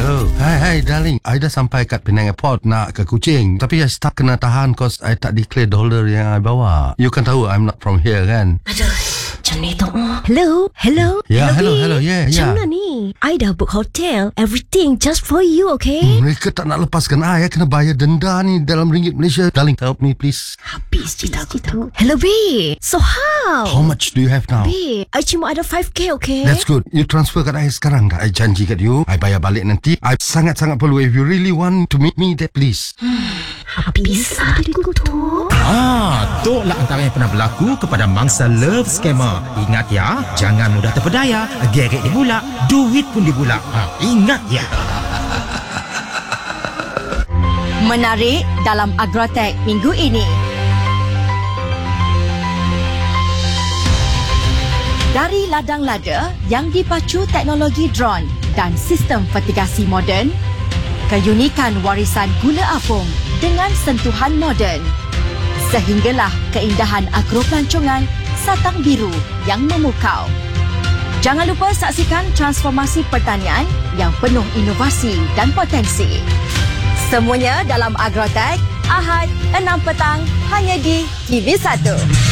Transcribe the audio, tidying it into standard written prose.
Hello. Hai darling. I dah sampai kat Penang Airport nak ke Kuching. Tapi I stuck kena tahan cause I tak declare dollar yang I bawa. You kan tahu I'm not from here kan? Aduh, macam ni tu. Hello. Ya, hello. Yeah. Macam mana ni? I dah book hotel. Everything just for you, okay? Mereka tak nak lepaskan I kena bayar denda ni dalam ringgit Malaysia. Darling, help me please. Habis cerita aku. Hello, babe. So how? How much do you have now? Babe, I cuma ada 5K, okay? That's good. You transfer kat I sekarang dah. I janji kat you, I bayar balik nanti. I sangat-sangat perlu. If you really want to meet me, that please. Habis aku tu. Itulah antara yang pernah berlaku kepada mangsa love scammer. Ingat ya, jangan mudah terpedaya. Geret dibulak, duit pun dibulak. Ingat ya. Menarik dalam Agrotech minggu ini. Dari ladang lada yang dipacu teknologi drone dan sistem fertigasi moden, keunikan warisan gula apung dengan sentuhan moden, sehinggalah keindahan agropelancongan Satang Biru yang memukau. Jangan lupa saksikan transformasi pertanian yang penuh inovasi dan potensi. Semuanya dalam Agrotech, Ahad 6 petang hanya di TV1.